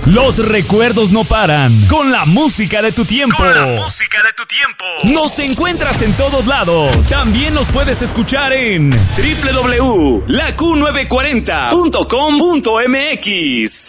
Los recuerdos no paran. Con la música de tu tiempo. Nos encuentras en todos lados. También nos puedes escuchar en www.laQ940.com.mx.